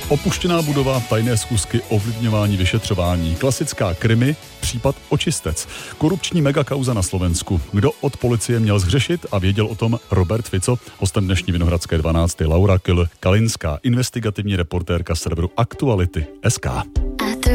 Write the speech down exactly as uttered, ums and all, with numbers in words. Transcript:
Opuštěná budova, tajné schůzky, ovlivňování vyšetřování. Klasická krimi, případ očistec. Korupční megakauza na Slovensku. Kdo od policie měl zhřešit a věděl o tom Robert Fico? Hostem dnešní Vinohradské dvanácté Laura Kyl Kalinská, investigativní reportérka serveru Aktuality tečka es ká.